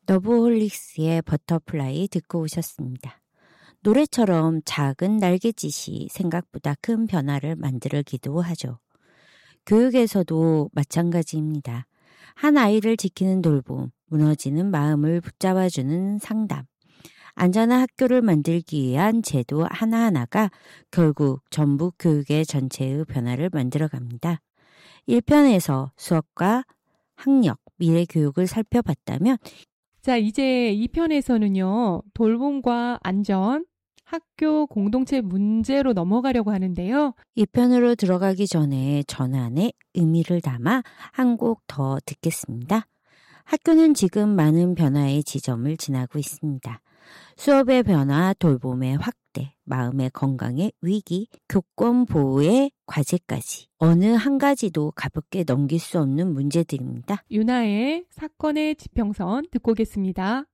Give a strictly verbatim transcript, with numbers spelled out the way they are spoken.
러브홀릭스의 버터플라이 듣고 오셨습니다. 노래처럼 작은 날갯짓이 생각보다 큰 변화를 만들기도 하죠. 교육에서도 마찬가지입니다. 한 아이를 지키는 돌봄, 무너지는 마음을 붙잡아주는 상담, 안전한 학교를 만들기 위한 제도 하나하나가 결국 전북 교육의 전체의 변화를 만들어갑니다. 일 편에서 수업과 학력, 미래 교육을 살펴봤다면 자, 이제 이 편에서는요. 돌봄과 안전, 학교 공동체 문제로 넘어가려고 하는데요. 이 편으로 들어가기 전에 전환의 의미를 담아 한 곡 더 듣겠습니다. 학교는 지금 많은 변화의 지점을 지나고 있습니다. 수업의 변화, 돌봄의 확대, 마음의 건강의 위기, 교권 보호의 과제까지 어느 한 가지도 가볍게 넘길 수 없는 문제들입니다. 윤하의 사건의 지평선 듣고 오겠습니다.